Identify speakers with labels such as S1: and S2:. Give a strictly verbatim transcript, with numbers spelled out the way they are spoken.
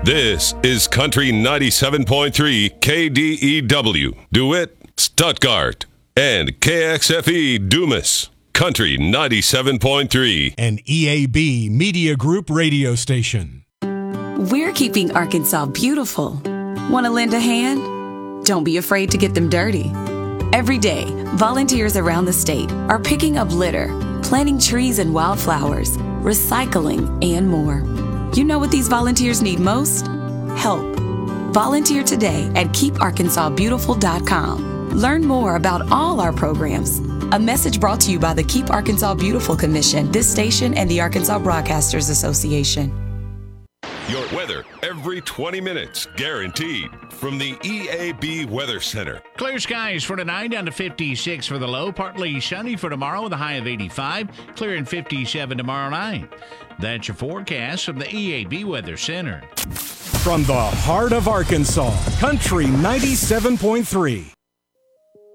S1: This is Country ninety-seven point three K D E W, DeWitt, Stuttgart, and K X F E Dumas. Country ninety-seven point three.
S2: An E A B Media Group radio station.
S3: We're keeping Arkansas beautiful. Want to lend a hand? Don't be afraid to get them dirty. Every day, volunteers around the state are picking up litter, planting trees and wildflowers, recycling, and more. You know what these volunteers need most? Help. Volunteer today at keep arkansas beautiful dot com. Learn more about all our programs. A message brought to you by the Keep Arkansas Beautiful Commission, this station, and the Arkansas Broadcasters Association.
S1: Your weather every twenty minutes, guaranteed, from the E A B Weather Center.
S4: Clear skies for tonight, down to fifty-six for the low. Partly sunny for tomorrow with a high of eighty-five. Clear and fifty-seven tomorrow night. That's your forecast from the E A B Weather Center.
S2: From the heart of Arkansas, Country ninety-seven point three.